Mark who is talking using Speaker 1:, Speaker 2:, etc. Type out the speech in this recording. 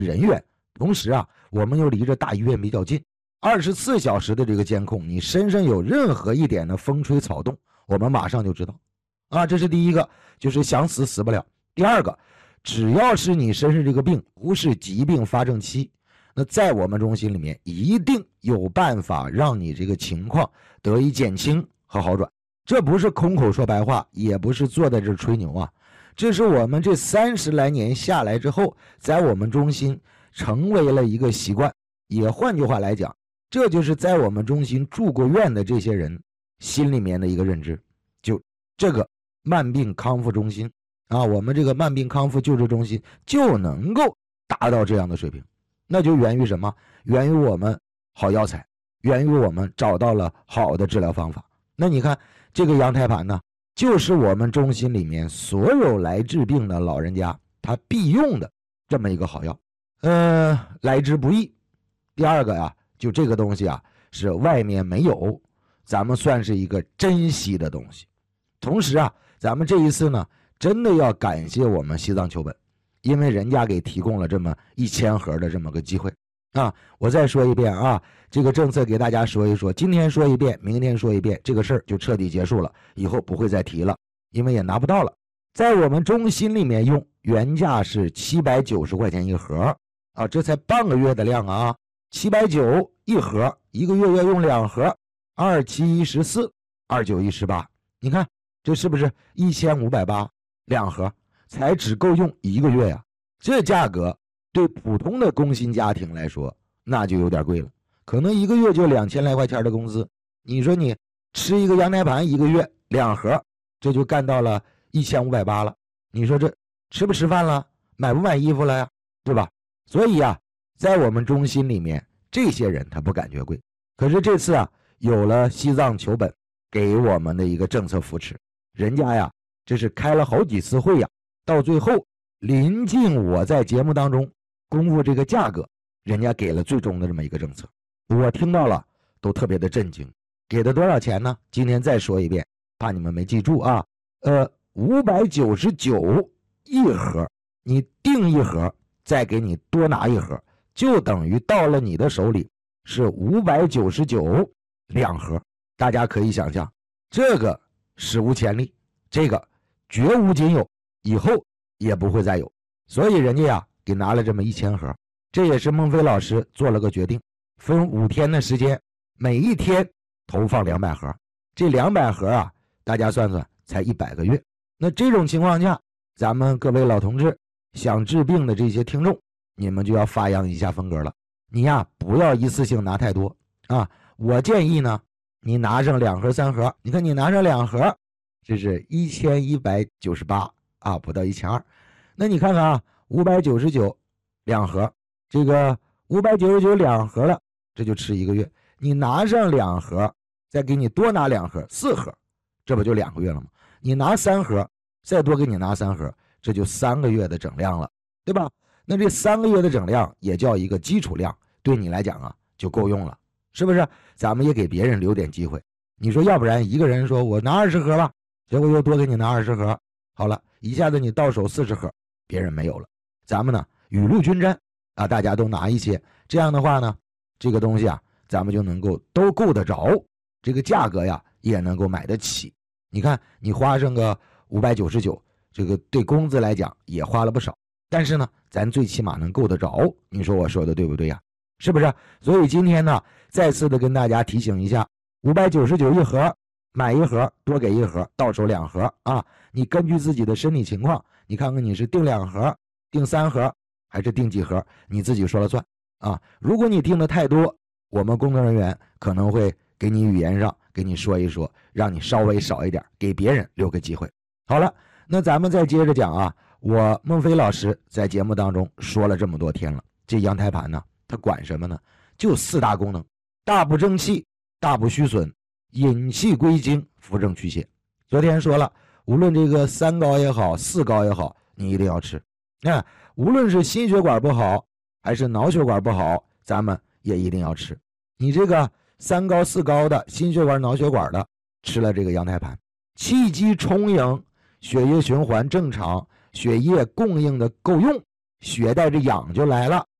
Speaker 1: 人员，同时啊，我们又离着大医院比较近，24小时的这个监控，你身上有任何一点的风吹草动，我们马上就知道啊。这是第一个，就是想死死不了。第二个，只要是你身上这个病不是疾病发症期，那在我们中心里面一定有办法让你这个情况得以减轻和好转。这不是空口说白话，也不是坐在这吹牛啊，这是我们这30来年下来之后，在我们中心成为了一个习惯。也换句话来讲，这就是在我们中心住过院的这些人心里面的一个认知，就这个慢病康复中心啊，我们这个慢病康复救治中心就能够达到这样的水平。那就源于什么？源于我们好药材，源于我们找到了好的治疗方法。那你看这个羊胎盘呢，就是我们中心里面所有来治病的老人家他必用的这么一个好药。来之不易。第二个呀，就这个东西啊是外面没有，咱们算是一个珍惜的东西。同时啊，咱们这一次呢真的要感谢我们西藏求本，因为人家给提供了这么1000盒的这么个机会啊。我再说一遍啊，这个政策给大家说一说，今天说一遍，明天说一遍，这个事儿就彻底结束了，以后不会再提了，因为也拿不到了。在我们中心里面用，原价是790块钱一盒啊，这才半个月的量啊，790一盒，一个月要用2盒，2714，2918，你看这是不是1580两盒，才只够用1个月呀？这价格对普通的工薪家庭来说那就有点贵了，可能1个月就2000来块钱的工资，你说你吃一个羊胎盘1个月2盒，这就干到了1580了，你说这吃不吃饭了，买不买衣服了呀，对吧？所以啊，在我们中心里面，这些人他不感觉贵，可是这次啊，有了西藏求本给我们的一个政策扶持，人家呀这是开了好几次会呀，到最后临近我在节目当中公布这个价格，人家给了最终的这么一个政策，我听到了都特别的震惊。给的多少钱呢？今天再说一遍，怕你们没记住啊。599一盒，你订一盒再给你多拿一盒，就等于到了你的手里是599两盒。大家可以想象，这个史无前例，这个绝无仅有，以后也不会再有。所以人家呀给拿了这么1000盒，这也是孟非老师做了个决定，分5天的时间，每一天投放200盒。这200盒啊，大家算算才100个月。那这种情况下，咱们各位老同志想治病的这些听众，你们就要发扬一下风格了。你呀不要一次性拿太多啊，我建议呢，你拿上2盒3盒，你看你拿上2盒，这是1198啊，不到1200。那你看看啊，599两盒，这个599两盒了，这就吃1个月。你拿上2盒，再给你多拿2盒，4盒，这不就2个月了吗？你拿3盒，再多给你拿3盒，这就3个月的整量了，对吧？那这3个月的整量也叫一个基础量，对你来讲啊就够用了，是不是？咱们也给别人留点机会。你说要不然一个人说我拿20盒吧，结果又多给你拿20盒，好了，一下子你到手40盒，别人没有了。咱们呢雨露均沾啊，大家都拿一些，这样的话呢，这个东西啊咱们就能够都够得着，这个价格呀也能够买得起。你看你花上个599，这个对工资来讲也花了不少，但是呢咱最起码能够得着，你说我说的对不对呀？是不是？所以今天呢再次的跟大家提醒一下，599一盒，买1盒多给1盒，到手2盒啊。你根据自己的身体情况，你看看你是订2盒订3盒还是订几盒，你自己说了算啊。如果你订的太多，我们工作人员可能会给你语言上给你说一说，让你稍微少一点，给别人留个机会。好了，那咱们再接着讲啊。我孟非老师在节目当中说了这么多天了，这羊胎盘呢它管什么呢？就4大功能：大补正气，大补虚损，引气归经，扶正祛邪。昨天说了，无论这个3高也好，4高也好，你一定要吃。无论是心血管不好还是脑血管不好，咱们也一定要吃。你这个3高4高的心血管脑血管的，吃了这个羊胎盘，气机充盈，血液循环正常，血液供应的够用， 血带着痒就来了，